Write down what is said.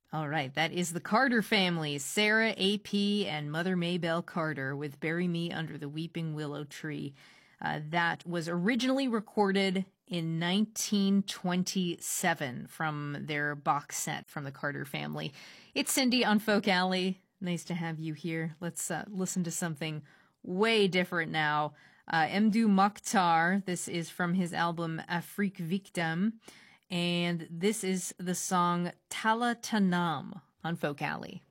All right, that is the Carter family, Sarah A.P. and Mother Maybelle Carter with Bury Me Under the Weeping Willow Tree. That was originally recorded in 1927 from their box set from the Carter family. It's Cindy on Folk Alley. Nice to have you here. Let's listen to something way different now. Mdou Moctar, this is from his album Afrique Victim. And this is the song Tala Tanam on Folk Alley.